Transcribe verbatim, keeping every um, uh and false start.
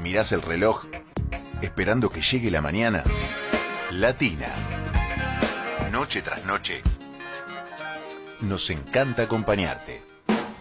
mirás el reloj, esperando que llegue la mañana. Latina. Noche tras noche. Nos encanta acompañarte.